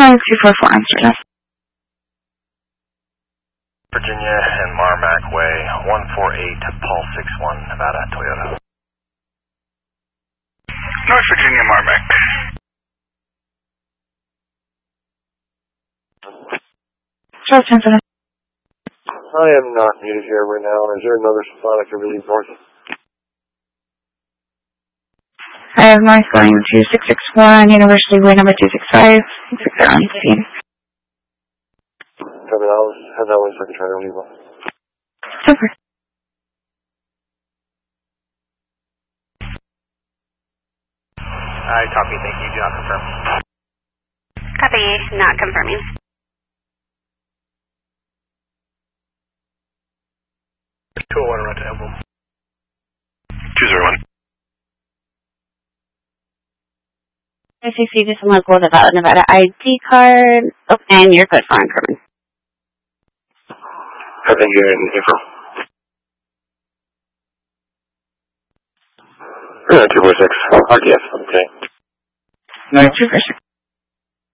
244 Amsterdam. Virginia and Marmac Way, 148 Paul 61, Nevada, Toyota. North Virginia, Marmac. Charles Johnson. I am not muted here right now. Is there another spot I can relieve north? I have north going to 661, University Way number 265, 60 on scene. Copy, I'll have that one so I can try to relieve off. Super. I copy, thank you, do not confirm. Copy, not confirming. Run to Emblem. 201. SEC just local Nevada ID card. Oh, and you're good for increment. I think you're in April. 246. RTF, okay. 246.